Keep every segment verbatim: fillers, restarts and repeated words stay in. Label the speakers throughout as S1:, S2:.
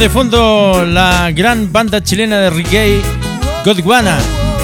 S1: De fondo, la gran banda chilena de reggae Gondwana.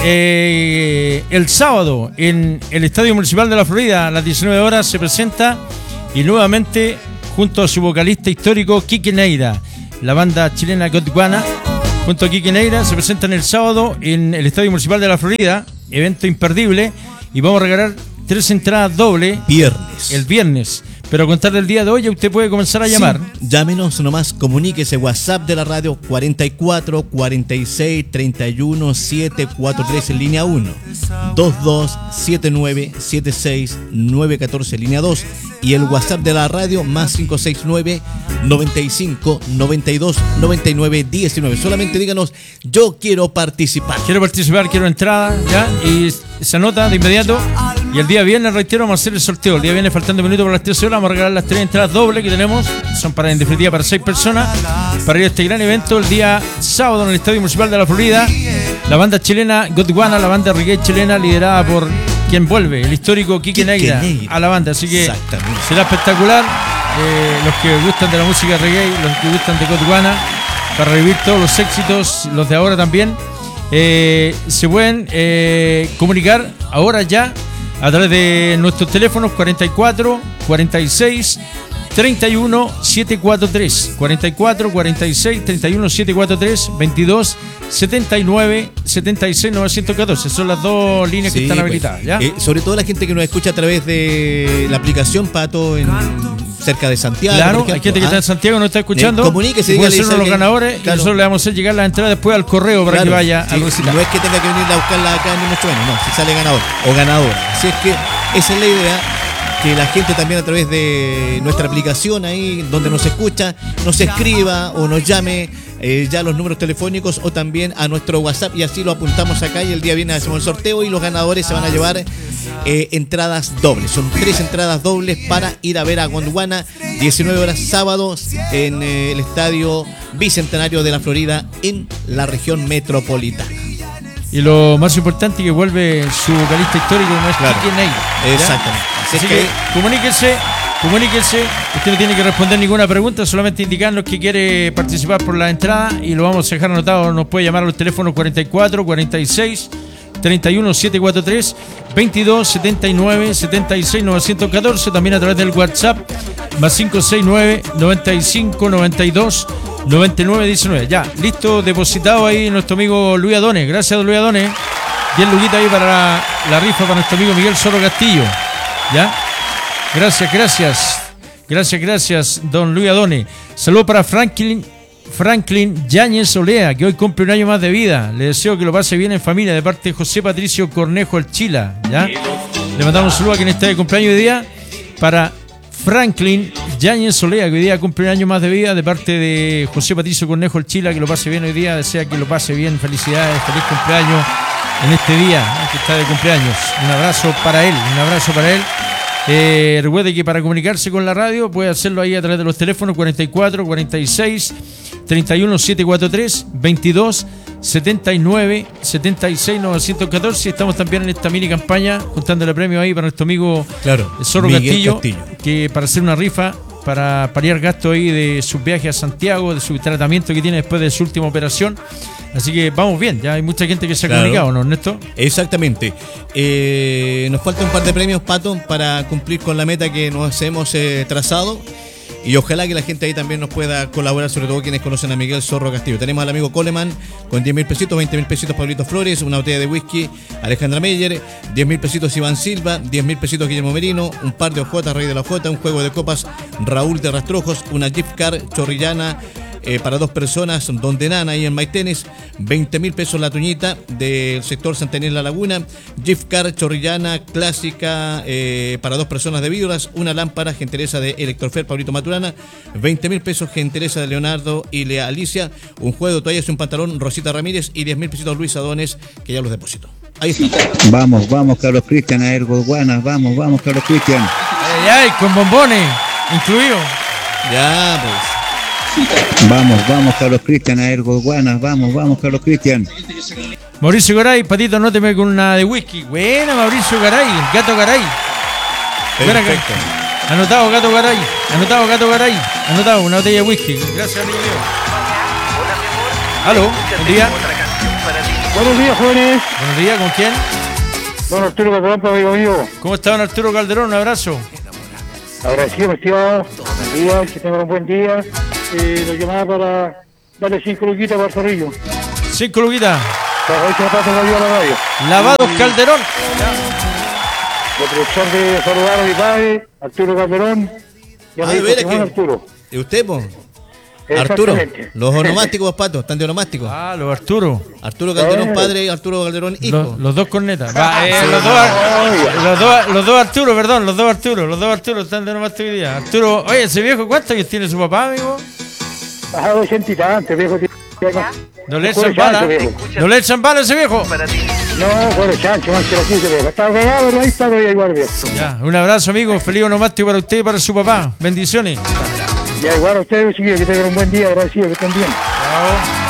S1: Eh, el sábado en el Estadio Municipal de la Florida a las diecinueve horas se presenta y nuevamente junto a su vocalista histórico Quique Neira. La banda chilena Gondwana junto a Quique Neira se presentan el sábado en el Estadio Municipal de la Florida, evento imperdible, y vamos a regalar tres entradas dobles
S2: viernes.
S1: El viernes. Pero a contar del día de hoy ya usted puede comenzar a llamar.
S2: Sí, llámenos nomás, comuníquese, WhatsApp de la radio cuarenta y cuatro, cuarenta y seis, treinta y uno, setecientos cuarenta y tres en línea uno, veintidós, setenta y nueve, setenta y seis, novecientos catorce línea dos, y el WhatsApp de la radio más cinco seis nueve, noventa y cinco, noventa y dos, noventa y nueve, diecinueve. Solamente díganos, yo quiero participar.
S1: Quiero participar, quiero entrada, ya, y se anota de inmediato. Y el día viernes, reitero, vamos a hacer el sorteo. El día viernes, faltando minutos para las trece horas, vamos a regalar las tres entradas dobles que tenemos. Son para, en definitiva, para seis personas, para ir a este gran evento el día sábado en el Estadio Municipal de la Florida. La banda chilena Gondwana, la banda reggae chilena liderada por quien vuelve, el histórico Quique Neira, a la banda. Así que será espectacular. Eh, los que gustan de la música reggae, los que gustan de Gondwana, para revivir todos los éxitos, los de ahora también, eh, se pueden eh, comunicar ahora ya a través de nuestros teléfonos cuarenta y cuatro, cuarenta y seis, treinta y uno, setecientos cuarenta y tres, cuarenta y cuatro, cuarenta y seis, treinta y uno, setecientos cuarenta y tres, veintidós, setenta y nueve, setenta y seis, novecientos catorce. Son las dos líneas sí, que están habilitadas, ¿ya?
S2: Eh, sobre todo la gente que nos escucha a través de la aplicación Pato en, cerca de Santiago.
S1: Claro, hay gente que está en Santiago, nos está escuchando.
S2: Eh, comuníquese,
S1: puede ser uno de los ganadores,
S2: claro.
S1: Y nosotros le vamos a hacer llegar la entrada después al correo para claro, que vaya
S2: sí,
S1: al recital.
S2: No es que tenga que venir a buscarla acá ni mucho menos, no, si sale ganador o ganadora. Así es que esa es la idea, que la gente también a través de nuestra aplicación ahí donde nos escucha, nos escriba o nos llame eh, ya los números telefónicos o también a nuestro WhatsApp, y así lo apuntamos acá y el día viernes hacemos el sorteo y los ganadores se van a llevar eh, entradas dobles. Son tres entradas dobles para ir a ver a Gondwana, diecinueve horas sábado en eh, el Estadio Bicentenario de la Florida en la región metropolitana.
S1: Y lo más importante, que vuelve su vocalista histórico, no es
S2: claro.
S1: Quique Neira.
S2: Exactamente.
S1: Así, Así que, que comuníquese, comuníquese. Usted no tiene que responder ninguna pregunta, solamente indicarnos que quiere participar por la entrada y lo vamos a dejar anotado. Nos puede llamar a los teléfonos cuarenta y cuatro, cuarenta y seis, treinta y uno, setecientos cuarenta y tres, veintidós, setenta y nueve, setenta y seis, novecientos catorce. También a través del WhatsApp más cinco seis nueve, noventa y cinco, noventa y dos, noventa y nueve, diecinueve. Ya, listo, depositado ahí nuestro amigo Luis Adone. Gracias, Luis Adone. diez luquitas ahí para la, la rifa para nuestro amigo Miguel Zorro Castillo. ¿Ya? Gracias, gracias. Gracias, gracias, don Luis Adone. Saludos para Franklin Franklin Yáñez Olea, que hoy cumple un año más de vida. Le deseo que lo pase bien en familia de parte de José Patricio Cornejo El Chila. ¿Ya? Le mandamos un saludo a quien está de cumpleaños hoy día. Para Franklin Yáñez Olea, que hoy día cumple un año más de vida, de parte de José Patricio Cornejo El Chila, que lo pase bien hoy día. Desea que lo pase bien. Felicidades, feliz cumpleaños en este día, ¿no?, que está de cumpleaños. Un abrazo para él, un abrazo para él. Eh, recuerde que para comunicarse con la radio puede hacerlo ahí a través de los teléfonos cuarenta y cuatro, cuarenta y seis, treinta y uno, setecientos cuarenta y tres, veintidós, setenta y nueve, setenta y seis, novecientos catorce. Estamos también en esta mini campaña juntándole premio ahí para nuestro amigo
S2: claro,
S1: Zorro Castillo, Castillo, que para hacer una rifa para paliar gastos ahí de su viaje a Santiago, de su tratamiento que tiene después de su última operación. Así que vamos bien, ya hay mucha gente que se ha claro. comunicado, ¿no, Ernesto?
S2: Exactamente. Eh, nos falta un par de premios, Pato, para cumplir con la meta que nos hemos eh, trazado. Y ojalá que la gente ahí también nos pueda colaborar, sobre todo quienes conocen a Miguel Zorro Castillo. Tenemos al amigo Coleman con diez mil pesitos, veinte mil pesitos Pablito Flores, una botella de whisky Alejandra Meyer, diez mil pesitos Iván Silva, diez mil pesitos Guillermo Merino, un par de ojotas Rey de la Ojota, un juego de copas Raúl de Rastrojos, una gift card chorrillana eh, para dos personas, donde Nana ahí en Maitenes, veinte mil pesos la tuñita del sector Santa Inés La Laguna, gift card chorrillana clásica eh, para dos personas de Vibras, una lámpara gentileza de Electrofer Pablito Maturana, veinte mil pesos gentileza de Leonardo y Lea Alicia, un juego de toallas y un pantalón Rosita Ramírez, y diez mil pesitos Luis Adones, que ya los deposito. Ahí está.
S3: Vamos, vamos Carlos Cristian a Gondwana, vamos, vamos Carlos Cristian.
S1: Ay, ay, con bombones incluido.
S2: Ya, pues.
S3: Vamos, vamos Carlos Cristian a Gondwana, vamos, vamos Carlos Cristian.
S1: Mauricio Garay, Patito, anóteme con una de whisky. Buena, Mauricio Garay, el gato Garay.
S2: Perfecto.
S1: Anotado, gato Garay. Anotado, gato Garay. Anotado, una botella de whisky. Gracias, amigo mío. Aló, buen día.
S4: Buenos días, jóvenes.
S1: Buenos días, ¿con quién?
S4: Don Arturo Calderón, para amigo mío.
S1: ¿Cómo está don Arturo Calderón? Un abrazo.
S4: Agradecido, estimado. Buenos días, que tengan un buen día. Eh, lo llamaba para darle cinco luquitas para el zorrillo.
S1: Cinco luquitas.
S4: Para ver si me pasa la vida a la radio.
S1: Lavados Calderón.
S4: La producción de saludar a mi padre, Arturo Calderón. Y a
S2: Ah,
S4: mi
S2: de
S4: hijo,
S2: veras
S4: Simón
S2: que-
S4: Arturo.
S2: ¿Y usted, po? Arturo,
S4: Exactamente.
S2: los onomásticos, Pato, están de onomásticos.
S1: Ah, los Arturo.
S2: Arturo Calderón
S4: Eh.
S2: padre y Arturo Calderón hijo.
S1: Los, los dos cornetas. Va, eh, los, dos, Ar- los, dos, los dos Arturo, perdón, los dos Arturo. Los dos Arturo están de nomás hoy día. Arturo, oye, ese viejo, ¿cuántos años tiene su papá, amigo?
S4: Bajado ochenta y tantos, viejo.
S1: ¿No le
S4: Fuera
S1: echan bala?
S4: chancho, viejo.
S1: ¿No le echan bala a ese viejo?
S4: No, fuera chancho, más que la quise, viejo. Estaba cagado, pero ahí está todavía igual, viejo.
S1: Ya, un abrazo, amigo. Feliz onomástico para usted y para su papá. Bendiciones.
S4: Ya igual a ustedes, chiquillos, que tengan un buen día. Agradecido, que estén bien.
S1: Chao.